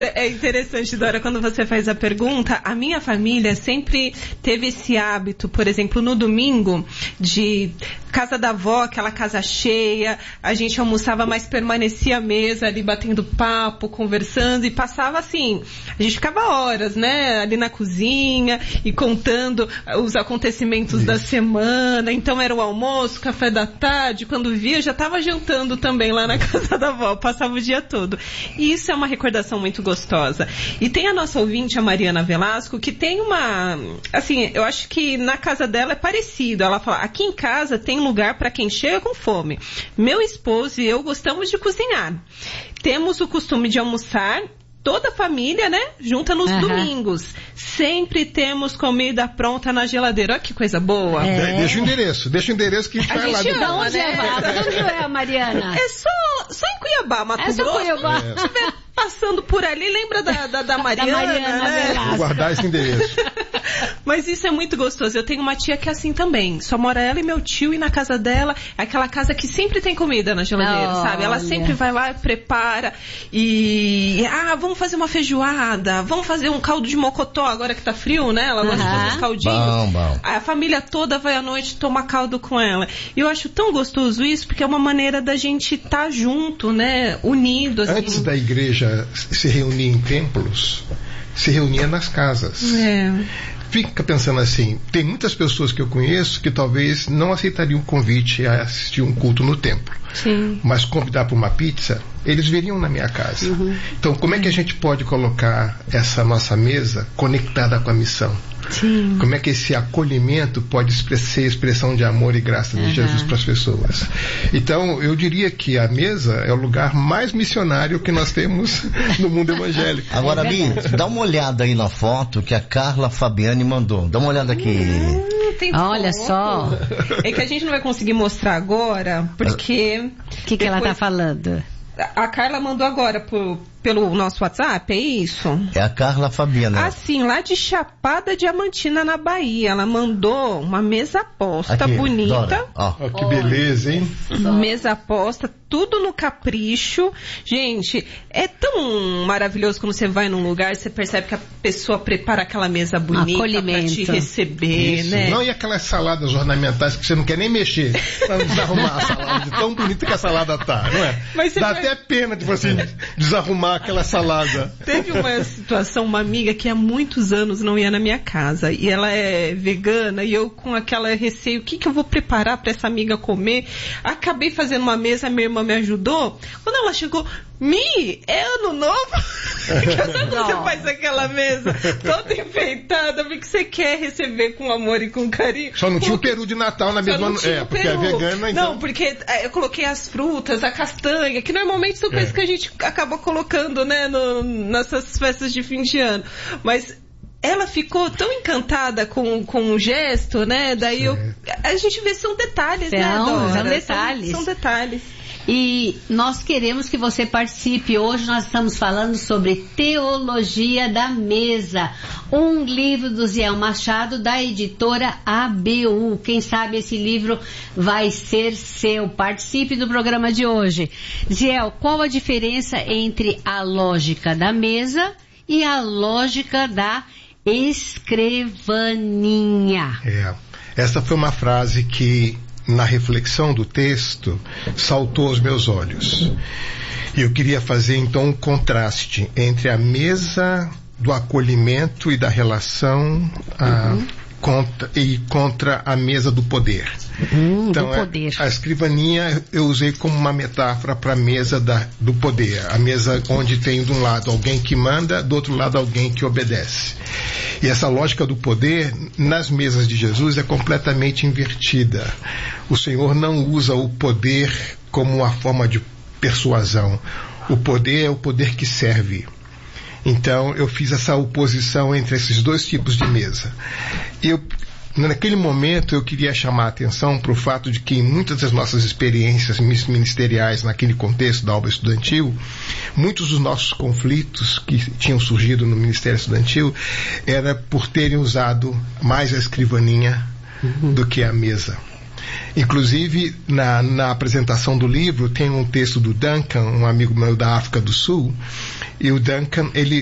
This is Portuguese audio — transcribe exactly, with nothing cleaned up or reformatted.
É interessante, Dora, quando você faz a pergunta, a minha família sempre teve esse hábito, por exemplo, no domingo, de casa da avó, aquela casa cheia, a gente almoçava, mas permanecia à mesa ali batendo papo, conversando e passava assim, a gente ficava horas, né, ali na cozinha e contando os acontecimentos Isso. da semana, então era o almoço, café da tarde, quando via já estava jantando também lá na casa da avó, passava o dia todo. E isso é uma recordação muito gostosa. gostosa. E tem a nossa ouvinte, a Mariana Velasco, que tem uma... Assim, eu acho que na casa dela é parecido. Ela fala, aqui em casa tem lugar para quem chega com fome. Meu esposo e eu gostamos de cozinhar. Temos o costume de almoçar toda a família, né? Junta nos uhum. domingos. Sempre temos comida pronta na geladeira. Olha que coisa boa. É. Deixa o endereço. Deixa o endereço que a gente a vai gente lá. Ama, onde, né? é, onde é, Mariana? É só, só em Cuiabá, Mato é Grosso. Cuiabá. Se estiver passando por ali, lembra da, da, da Mariana, da Mariana né? Vou guardar esse endereço. Mas isso é muito gostoso. Eu tenho uma tia que é assim também. Só mora ela e meu tio, e na casa dela é aquela casa que sempre tem comida na geladeira, oh, sabe? Ela olha. sempre vai lá e prepara e... Ah, vamos fazer uma feijoada, vamos fazer um caldo de mocotó, agora que tá frio, né? Ela gosta uh-huh. de fazer os caldinhos. Bom, bom. A família toda vai à noite tomar caldo com ela. E eu acho tão gostoso isso, porque é uma maneira da gente estar tá junto, né? Unido. Assim. Antes da igreja se reunir em templos, se reunia nas casas. É. Fica pensando assim, tem muitas pessoas que eu conheço que talvez não aceitariam o convite a assistir um culto no templo. Sim. Mas convidar para uma pizza, eles veriam na minha casa. Uhum. Então, como é que a gente pode colocar essa nossa mesa conectada com a missão? Sim. Como é que esse acolhimento pode ser expressão de amor e graça de uhum. Jesus para as pessoas? Então, eu diria que a mesa é o lugar mais missionário que nós temos no mundo evangélico. Agora, Bi, dá uma olhada aí na foto que a Carla Fabiani mandou. Dá uma olhada aqui. Hum, tem Olha foto. só. É que a gente não vai conseguir mostrar agora, porque... O que, que ela tá falando? A Carla mandou agora por, pelo nosso WhatsApp, é isso? É a Carla Fabiana. Ah, sim, lá de Chapada Diamantina, na Bahia. Ela mandou uma mesa posta, aqui, bonita. Ó, oh, que beleza, hein? Mesa posta, tudo no capricho. Gente, é tão maravilhoso quando você vai num lugar, você percebe que a pessoa prepara aquela mesa bonita pra te receber, Isso. né? Não, e aquelas saladas ornamentais que você não quer nem mexer pra desarrumar a salada, de tão bonita que a salada tá, não é? Mas Dá vai... até pena de você desarrumar aquela salada. Teve uma situação, uma amiga que há muitos anos não ia na minha casa, e ela é vegana, e eu com aquela receio, o que que eu vou preparar pra essa amiga comer? Acabei fazendo uma mesa, minha irmã me ajudou. Quando ela chegou, Mi, é ano novo? Quando você faz aquela mesa toda enfeitada, porque você quer receber com amor e com carinho. Só não tinha o peru de Natal na mesma... É, porque é vegana, então... Não, porque eu coloquei as frutas, a castanha, que normalmente são coisas é. que a gente acaba colocando, né, no, nessas festas de fim de ano. Mas... ela ficou tão encantada com, com o gesto, né? Daí eu, a gente vê, são detalhes, são, né, Dora? São detalhes. São, são detalhes. E nós queremos que você participe. Hoje nós estamos falando sobre Teologia da Mesa, um livro do Ziel Machado, da editora A B U. Quem sabe esse livro vai ser seu. Participe do programa de hoje. Ziel, qual a diferença entre a lógica da mesa e a lógica da escrivaninha? É, essa foi uma frase que, na reflexão do texto, saltou aos meus olhos. E eu queria fazer então um contraste entre a mesa do acolhimento e da relação uhum. a, contra, e contra a mesa do poder. Hum, então, do poder. A, a escrivaninha eu usei como uma metáfora para a mesa da, do poder. A mesa onde tem de um lado alguém que manda, do outro lado alguém que obedece. E essa lógica do poder, nas mesas de Jesus, é completamente invertida. O Senhor não usa o poder como uma forma de persuasão. O poder é o poder que serve. Então, eu fiz essa oposição entre esses dois tipos de mesa. Eu, naquele momento, eu queria chamar a atenção para o fato de que em muitas das nossas experiências ministeriais, naquele contexto da obra estudantil, muitos dos nossos conflitos que tinham surgido no Ministério Estudantil era por terem usado mais a escrivaninha uhum. do que a mesa. Inclusive, na, na apresentação do livro, tem um texto do Duncan, um amigo meu da África do Sul, e o Duncan, ele